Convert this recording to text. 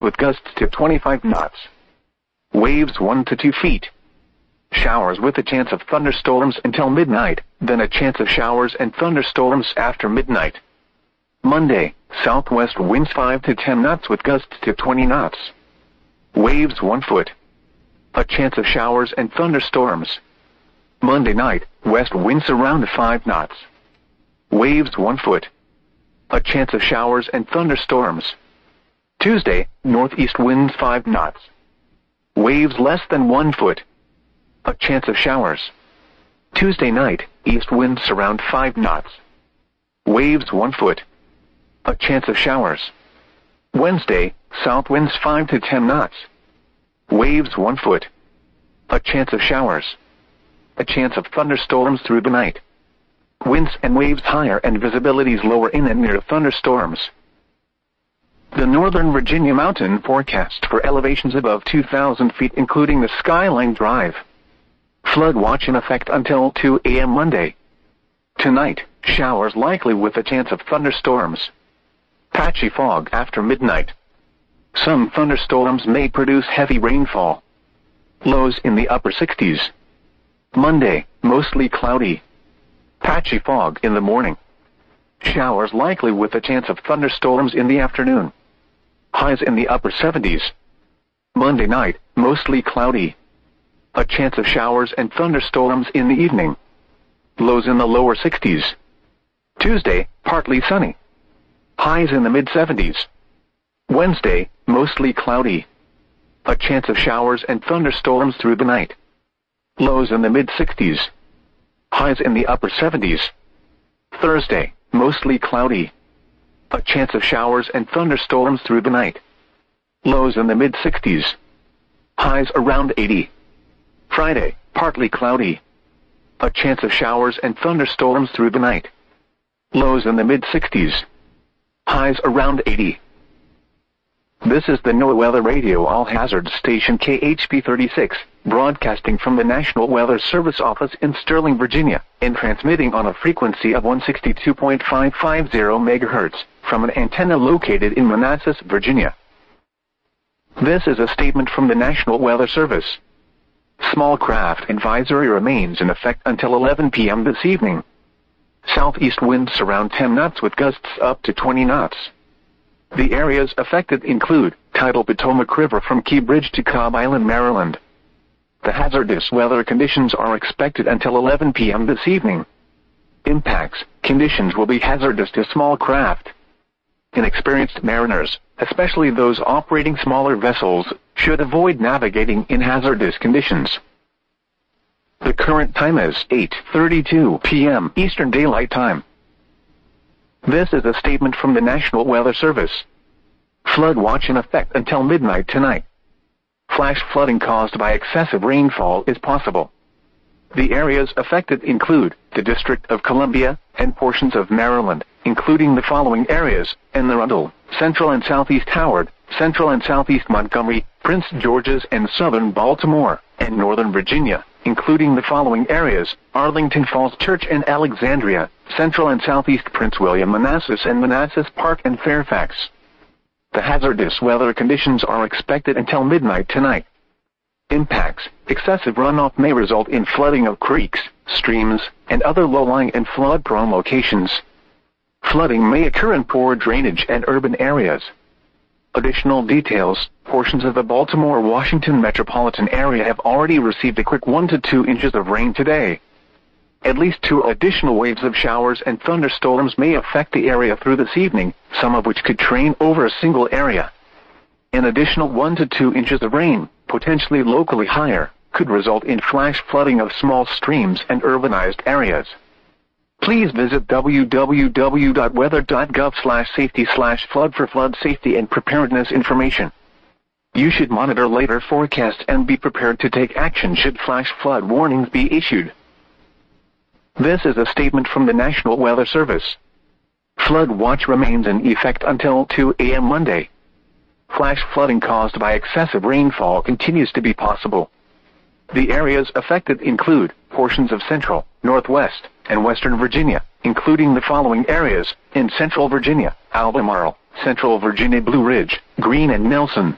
with gusts to 25 knots. Waves 1 to 2 feet. Showers with a chance of thunderstorms until midnight, then a chance of showers and thunderstorms after midnight. Monday, southwest winds 5 to 10 knots with gusts to 20 knots. Waves 1 foot. A chance of showers and thunderstorms. Monday night, west winds around 5 knots. Waves 1 foot. A chance of showers and thunderstorms. Tuesday, northeast winds 5 knots. Waves less than 1 foot. A chance of showers. Tuesday night, east winds around 5 knots. Waves 1 foot. A chance of showers. Wednesday, south winds 5 to 10 knots. Waves 1 foot. A chance of showers. A chance of thunderstorms through the night. Winds and waves higher and visibilities lower in and near thunderstorms. The Northern Virginia mountain forecast for elevations above 2,000 feet including the Skyline Drive. Flood watch in effect until 2 a.m. Monday. Tonight, showers likely with a chance of thunderstorms. Patchy fog after midnight. Some thunderstorms may produce heavy rainfall. Lows in the upper 60s. Monday, mostly cloudy. Patchy fog in the morning. Showers likely with a chance of thunderstorms in the afternoon. Highs in the upper 70s. Monday night, mostly cloudy. A chance of showers and thunderstorms in the evening. Lows in the lower 60s. Tuesday, partly sunny. Highs in the mid-70s. Wednesday, mostly cloudy. A chance of showers and thunderstorms through the night. Lows in the mid-60s. Highs in the upper 70s. Thursday, mostly cloudy. A chance of showers and thunderstorms through the night. Lows in the mid-60s. Highs around 80. Friday, partly cloudy. A chance of showers and thunderstorms through the night. Lows in the mid-60s. Highs around 80. This is the NOAA Weather Radio All Hazards Station KHP 36, broadcasting from the National Weather Service office in Sterling, Virginia, and transmitting on a frequency of 162.550 MHz from an antenna located in Manassas, Virginia. This is a statement from the National Weather Service. Small craft advisory remains in effect until 11 p.m. this evening. Southeast winds around 10 knots with gusts up to 20 knots. The areas affected include tidal Potomac River from Key Bridge to Cobb Island, Maryland. The hazardous weather conditions are expected until 11 p.m. this evening. Impacts: conditions will be hazardous to small craft. Inexperienced mariners, especially those operating smaller vessels, should avoid navigating in hazardous conditions. The current time is 8:32 p.m. Eastern Daylight Time. This is a statement from the National Weather Service. Flood watch in effect until midnight tonight. Flash flooding caused by excessive rainfall is possible. The areas affected include the District of Columbia and portions of Maryland, including the following areas: Anne Arundel, Central and Southeast Howard, Central and Southeast Montgomery, Prince George's and Southern Baltimore, and Northern Virginia, including the following areas: Arlington Falls Church and Alexandria, Central and Southeast Prince William, Manassas and Manassas Park and Fairfax. The hazardous weather conditions are expected until midnight tonight. Impacts: excessive runoff may result in flooding of creeks, streams, and other low-lying and flood-prone locations. Flooding may occur in poor drainage and urban areas. Additional details: portions of the Baltimore-Washington metropolitan area have already received a quick 1 to 2 inches of rain today. At least 2 additional waves of showers and thunderstorms may affect the area through this evening, some of which could train over a single area. An additional 1 to 2 inches of rain, potentially locally higher, could result in flash flooding of small streams and urbanized areas. Please visit www.weather.gov/safety/flood for flood safety and preparedness information. You should monitor later forecasts and be prepared to take action should flash flood warnings be issued. This is a statement from the National Weather Service. Flood watch remains in effect until 2 a.m. Monday. Flash flooding caused by excessive rainfall continues to be possible. The areas affected include portions of central, northwest, and western Virginia, including the following areas: in central Virginia, Albemarle, Central Virginia Blue Ridge, Greene and Nelson,